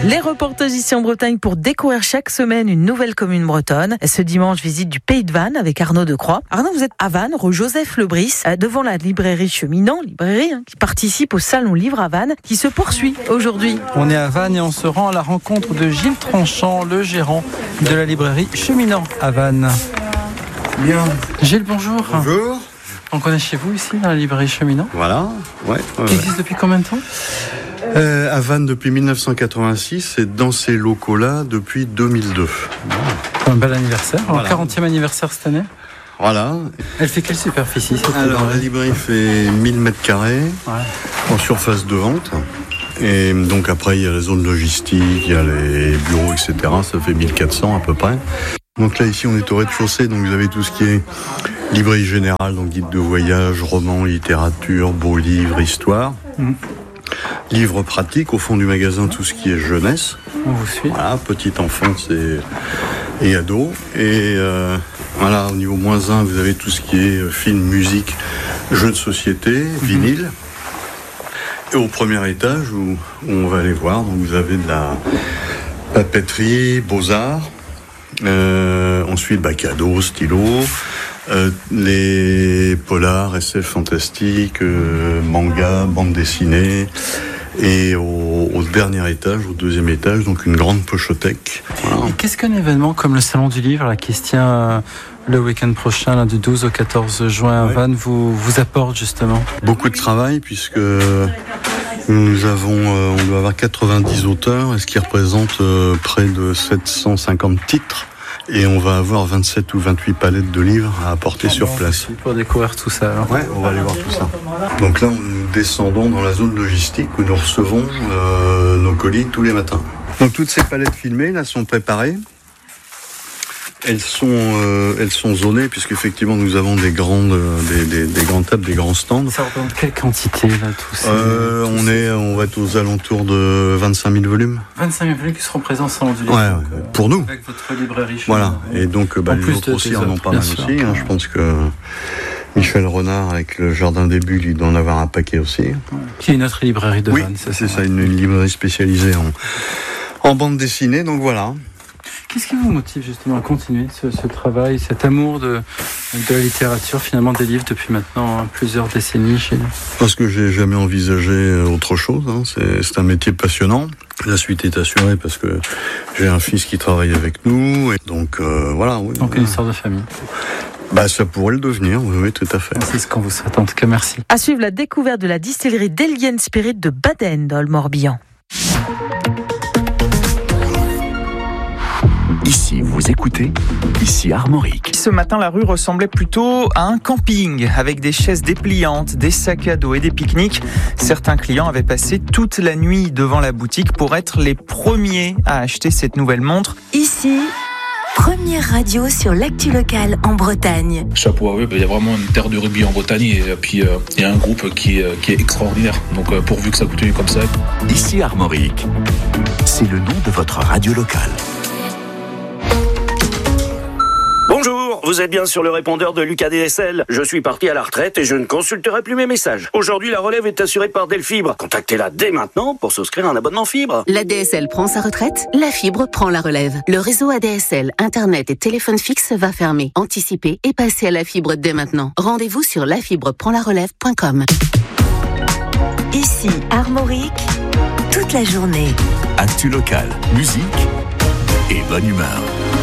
Les reportages ici en Bretagne pour découvrir chaque semaine une nouvelle commune bretonne. Ce dimanche, visite du Pays de Vannes avec Arnaud Decroix. Arnaud, vous êtes à Vannes, rue Joseph Lebris, devant la librairie Cheminant, qui participe au Salon Livre à Vannes, qui se poursuit aujourd'hui. On est à Vannes et on se rend à la rencontre de Gilles Tranchant, le gérant de la librairie Cheminant à Vannes. Bien. Gilles, bonjour. Bonjour. On connaît chez vous ici, dans la librairie Cheminant. Voilà, ouais. Qui existe depuis combien de temps ? À Vannes depuis 1986 et dans ces locaux-là depuis 2002. Un bel anniversaire, Voilà. 40e anniversaire cette année. Voilà. Elle fait quelle superficie cette Alors la librairie ? librairie fait 1000 m2 en surface de vente. Et donc après il y a la zone logistique, il y a les bureaux, etc. Ça fait 1400 à peu près. Donc là ici on est au rez-de-chaussée, donc vous avez tout ce qui est librairie générale, donc guide de voyage, romans, littérature, beaux livres, histoire. Livres pratiques, au fond du magasin tout ce qui est jeunesse. On vous suit. Voilà, petite enfance et ado. Et voilà, au niveau -1, vous avez tout ce qui est film, musique, jeux de société, vinyle. Et au premier étage, où on va aller voir, donc vous avez de la papeterie, beaux-arts, ensuite cadeaux, stylos, les polars, SF fantastiques, manga, bande dessinée. Et au dernier étage, au deuxième étage, donc une grande pochothèque. Voilà. Et qu'est-ce qu'un événement comme le Salon du Livre, là, qui se tient le week-end prochain, là, du 12 au 14 juin à Vannes, vous apporte justement ? Beaucoup de travail, puisque nous avons, on doit avoir 90 auteurs, ce qui représente près de 750 titres. Et on va avoir 27 ou 28 palettes de livres à apporter sur place. Pour découvrir tout ça. Alors. Ouais, on va aller voir tout ça. Donc là, nous descendons dans la zone logistique où nous recevons nos colis tous les matins. Donc toutes ces palettes filmées là sont préparées. Elles sont zonées puisqu'effectivement nous avons des grandes tables, des grands stands. Ça représente quelle quantité là tout ça On va être aux alentours de 25 000 volumes. 25 000 volumes qui seront présents au Salon du Livre. Ouais, donc, pour nous. Avec votre librairie. Voilà. Et donc En les plus autres de aussi tes en ont autres, pas mal bien sûr. aussi. Je pense que Michel Renard avec le Jardin des Bulles, il doit en avoir un paquet aussi. Qui est une autre librairie de Vannes. C'est ça, une librairie spécialisée en bande dessinée. Donc voilà. Qu'est-ce qui vous motive justement à continuer ce travail, cet amour de la littérature, finalement des livres depuis maintenant plusieurs décennies chez nous ? Parce que j'ai jamais envisagé autre chose. C'est un métier passionnant. La suite est assurée parce que j'ai un fils qui travaille avec nous. Et donc voilà. Oui, donc une histoire de famille. Ça pourrait le devenir, oui, tout à fait. C'est ce qu'on vous souhaite, en tout cas, merci. À suivre la découverte de la distillerie d'Elgien Spirit de Baden dans le Morbihan. Ici, vous écoutez, ici Armorique. Ce matin, la rue ressemblait plutôt à un camping, avec des chaises dépliantes, des sacs à dos et des pique-niques. Certains clients avaient passé toute la nuit devant la boutique pour être les premiers à acheter cette nouvelle montre. Ici, première radio sur l'actu locale en Bretagne. Chapeau à eux, il y a vraiment une terre de rugby en Bretagne et puis il y a un groupe qui est extraordinaire. Donc pourvu que ça continue comme ça. Ici Armorique, c'est le nom de votre radio locale. Bonjour, vous êtes bien sur le répondeur de Lucas DSL. Je suis parti à la retraite et je ne consulterai plus mes messages. Aujourd'hui, la relève est assurée par Delfibre. Contactez-la dès maintenant pour souscrire un abonnement fibre. L'ADSL prend sa retraite, la fibre prend la relève. Le réseau ADSL, Internet et téléphone fixe va fermer. Anticipez et passez à la fibre dès maintenant. Rendez-vous sur lafibreprendlarelève.com. Ici, Armorique, toute la journée. Actu locale, musique et bonne humeur.